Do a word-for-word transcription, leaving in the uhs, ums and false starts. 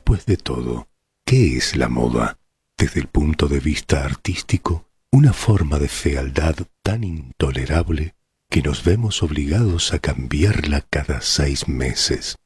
Después de todo, ¿qué es la moda? Desde el punto de vista artístico, una forma de fealdad tan intolerable que nos vemos obligados a cambiarla cada seis meses.